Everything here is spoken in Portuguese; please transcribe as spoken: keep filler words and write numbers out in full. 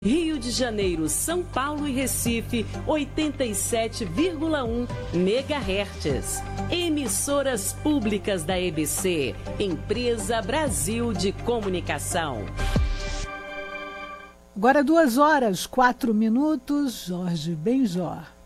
Rio de Janeiro, São Paulo e Recife, oitenta e sete vírgula um megahertz. Emissoras públicas da E B C, Empresa Brasil de Comunicação. Agora duas horas, quatro minutos, Jorge Benjor.